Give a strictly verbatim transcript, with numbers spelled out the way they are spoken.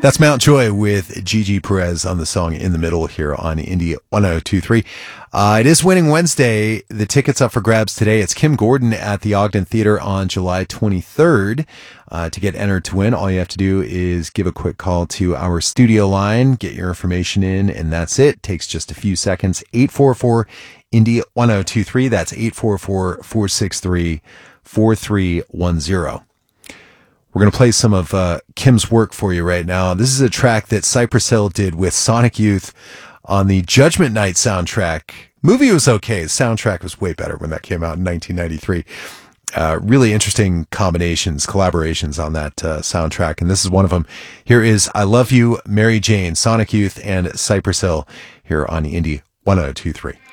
That's Mount Joy with Gigi Perez on the song In the Middle here on Indie one oh two point three. Uh, it is Winning Wednesday. The tickets up for grabs today. It's Kim Gordon at the Ogden Theater on July twenty-third. Uh, to get entered to win, all you have to do is give a quick call to our studio line, get your information in, and that's it. Takes just a few seconds. eight four four Indie one oh two three. That's eight four four, four six three, four three one zero. We're going to play some of uh, Kim's work for you right now. This is a track that Cypress Hill did with Sonic Youth on the Judgment Night soundtrack. Movie was okay. The soundtrack was way better when that came out in nineteen ninety-three. Uh, really interesting combinations, collaborations on that uh, soundtrack, and this is one of them. Here is I Love You, Mary Jane, Sonic Youth, and Cypress Hill here on Indie one oh two point three.